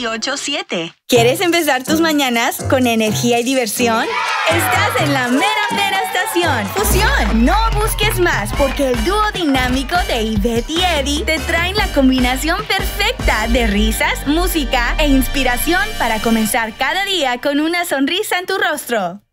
98.7. ¿Quieres empezar tus mañanas con energía y diversión? Estás en la mera estación. ¡Fusión! No busques más, porque el dúo dinámico de Ivette y Eddie te traen la combinación perfecta de risas, música e inspiración para comenzar cada día con una sonrisa en tu rostro.